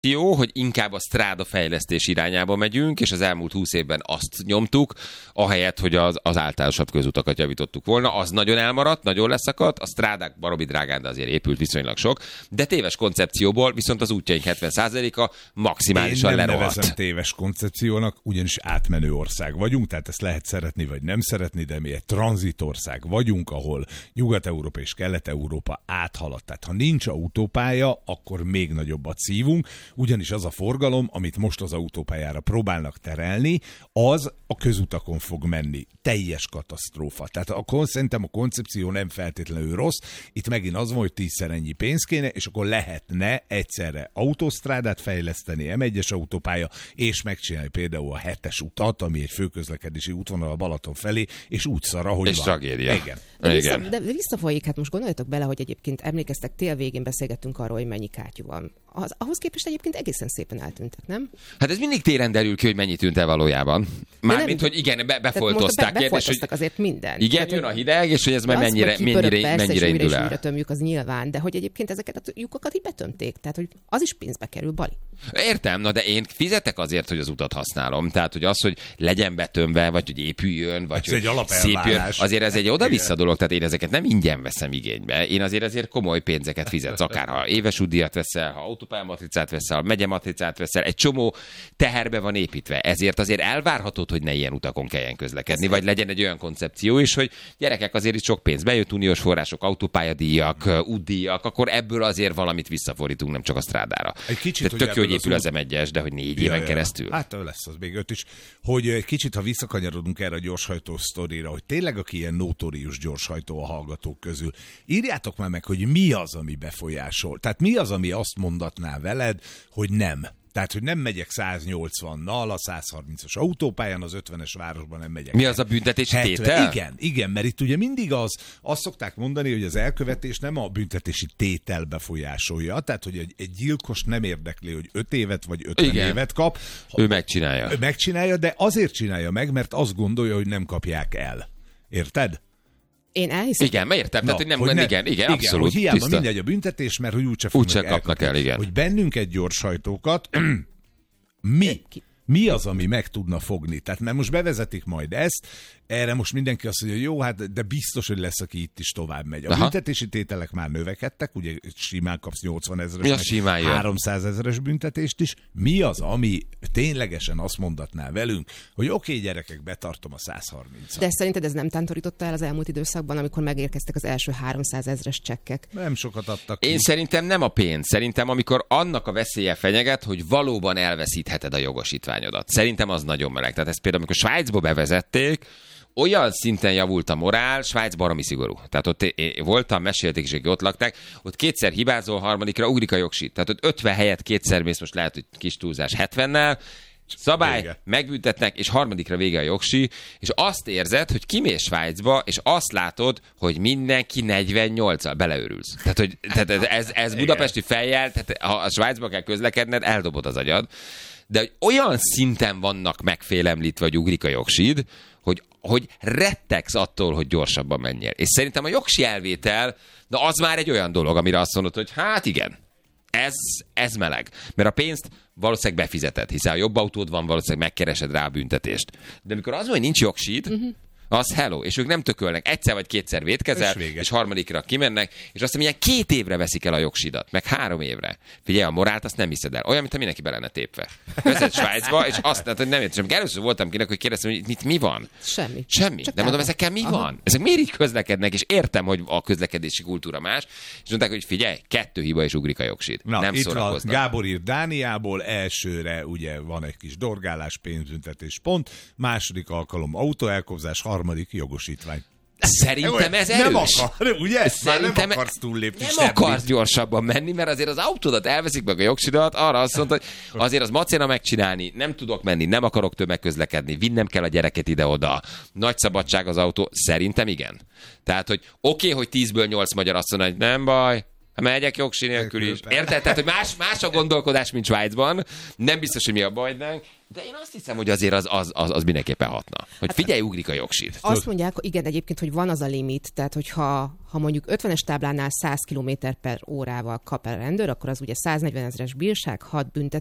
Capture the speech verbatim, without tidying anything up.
Jó, hogy inkább a stráda fejlesztés irányába megyünk, és az elmúlt húsz évben azt nyomtuk, ahelyett, hogy az, az általánosabb közutakat javítottuk volna. Az nagyon elmaradt, nagyon leszakadt, a strádák baromi drágán, de azért épült viszonylag sok, de téves koncepcióból viszont az útjaink hetven százaléka maximálisan lerohadt. Én nem nevezem téves koncepciónak, ugyanis átmenő ország vagyunk, tehát ezt lehet szeretni vagy nem szeretni, de mi egy tranzitország vagyunk, ahol Nyugat-Európa és Kelet-Európa áthalad. Tehát ha nincs autópálya, akkor még nagyobbat szívunk. Ugyanis az a forgalom, amit most az autópályára próbálnak terelni, az a közutakon fog menni. Teljes katasztrófa. Tehát akkor szerintem a koncepció nem feltétlenül rossz. Itt megint az van, hogy tízszer ennyi pénz kéne, és akkor lehetne egyszerre autósztrádát fejleszteni, em egyes autópálya, és megcsinálni például a hetes utat, ami egy főközlekedési útvonal a Balaton felé, és úgy szar, ahogy és van. tragédia. Igen. De, vissza, de visszafolyik, hát most gondoljatok bele, hogy egyébként emlékeztek, tél végén beszélgettünk arról, hogy mennyi kátyú van. Az, ahhoz képest egyébként egészen szépen eltűntek, nem? Hát ez mindig téren derül ki, hogy mennyi tűnt el valójában. Mármint, hogy igen, be, befoltozták. Be, befoltoztak azért minden. Igen, tehát, jön a hideg, és hogy ez már az, mennyire, mennyire, persze, mennyire és indul újra, el. és újra tömjük, az nyilván, de hogy egyébként ezeket a lyukokat így betömték, tehát hogy az is pénzbe kerül, Bali. Értem, na de én fizetek azért, hogy az utat használom. Tehát, hogy az, hogy legyen betömve, vagy hogy épüljön, vagy ez hogy szépjön, azért ez egy oda-vissza dolog, tehát én ezeket nem ingyen veszem igénybe. Én azért ezért komoly pénzeket fizetsz, akár ha éves útdíjat veszel, ha autópályamatricát veszel, ha megyematricát veszel, egy csomó teherbe van építve. Ezért azért elvárhatod, hogy ne ilyen utakon kelljen közlekedni, vagy legyen egy olyan koncepció is, hogy gyerekek, azért itt sok pénz bejött, uniós források, autópályadíjak, útdíjak, akkor ebből azért valamit visszafordítunk, nem csak a strádára. Egy kicsit, tök jó, hogy épül az em egyes, de hogy négy ja, éven ja. keresztül. Hát lesz az még öt is. Hogy egy kicsit, ha visszakanyarodunk erre a gyorshajtó sztorira, hogy tényleg aki ilyen notórius gyorshajtó a hallgatók közül, írjátok már meg, hogy mi az, ami befolyásol. Tehát mi az, ami azt mondatná veled, hogy nem. Tehát, hogy nem megyek száz nyolcvannal a száz harmincas autópályán, az ötvenes városban nem megyek. Mi az a büntetési hetven tétel? Igen, igen, mert itt ugye mindig az, azt szokták mondani, hogy az elkövetés nem a büntetési tétel befolyásolja, tehát, hogy egy, egy gyilkos nem érdekli, hogy öt évet vagy ötven igen. évet kap. Ő megcsinálja. Ő megcsinálja, de azért csinálja meg, mert azt gondolja, hogy nem kapják el. Érted? Én elhiszem. Igen, mert értem, Na, tehát, hogy nem, hogy ne, ne, igen, igen, igen, abszolút. hogy hiába tiszta. mindegy a büntetés, mert hogy úgyse fognak Úgyse kapnak el, igen. Hogy bennünket gyorshajtókat, mi? Mi az, ami meg tudna fogni? Tehát mert most bevezetik majd ezt, erre most mindenki azt mondja, jó, hát de biztos, hogy lesz, aki itt is tovább megy. A Aha. büntetési tételek már növekedtek, ugye simán kapsz nyolcvanezeres, háromszázezeres büntetést is. Mi az, ami ténylegesen azt mondatná velünk, hogy oké, okay, gyerekek, betartom a száz harmincat. De szerinted ez nem tántorította el az elmúlt időszakban, amikor megérkeztek az első háromszázezres csekkek? Nem sokat adtak ki. Én szerintem nem a pénz. Szerintem amikor annak a veszélye fenyeget, hogy valóban elveszítheted a jogosítványodat. Szerintem az nagyon meleg. Tehát ezt például, amikor Svájcba bevezették, olyan szinten javult a morál, Svájc baromi szigorú. Tehát ott én voltam, mesélték is, hogy ott lakták, ott kétszer hibázol, harmadikra ugrik a jogsít. Tehát ott ötven helyet kétszer mész, most lehet, hogy kis túlzás hetvennel, szabály, vége. Megbüntetnek, és harmadikra vége a jogsi, és azt érzed, hogy kimész Svájcba, és azt látod, hogy mindenki negyvennyolccal beleőrülsz. Tehát, hogy, tehát ez, ez budapesti fejjel, tehát ha a Svájcba kell közlekedned, eldobod az agyad. De hogy olyan szinten vannak megfélemlítve, hogy ugrik a jogsid, hogy, hogy rettegsz attól, hogy gyorsabban menjél. És szerintem a jogsi elvétel, na az már egy olyan dolog, amire azt mondod, hogy hát igen, ez, ez meleg. Mert a pénzt valószínűleg befizeted, hiszen ha jobb autód van, valószínűleg megkeresed rá a büntetést. De amikor az van, hogy nincs jogsid, uh-huh. az hello, és ők nem tökölnek, egyszer vagy kétszer vétkezel, és, és harmadikra kimennek, és aztán milyen két évre veszik el a jogsidat, meg három évre. Figyelj, a morált azt nem hiszed el. Olyan, mint ha mindenki be lenne tépve. Vezet Svájcba, és azt mondta, hogy nem értem. Először voltam kinek, hogy kérdeztem, hogy mit, mi van? Semmi. Semmi. De mondom, ezekkel mi Aha. van? Ezek miért így közlekednek, és értem, hogy a közlekedési kultúra más, és mondták, hogy figyelj, kettő hiba és ugrik a jogsid. Na, nem itt szórakoznak. van Gábor ír Dániából, elsőre ugye van egy kis dorgálás, pénzbüntetés pont, második alkalom autóelkobzás, harmadik jogosítvány. Szerintem ez nem erős. Akar, ugye? Szerintem Már nem akarsz túllépni. Nem semmit. akarsz gyorsabban menni, mert azért az autódat elveszik meg a jogsidat, arra azt mondta, hogy azért az macéna megcsinálni, nem tudok menni, nem akarok tömegközlekedni, vinnem kell a gyereket ide-oda. Nagy szabadság az autó. Szerintem igen. Tehát, hogy oké, okay, hogy tízből nyolc magyar azt mondja, hogy nem baj, Megyek jogsi nélkül is. Érted? Tehát, hogy más, más a gondolkodás, mint Svájcban. Nem biztos, hogy mi a baj, de én azt hiszem, hogy azért az, az, az, az mindenképpen hatna. Hogy figyelj, ugrik a jogsit. Azt mondják, igen, egyébként, hogy van az a limit, tehát hogyha ha mondjuk ötvenes táblánál száz kilométer per órával kap el rendőr, akkor az ugye száznegyven ezres bírság, hat büntetés,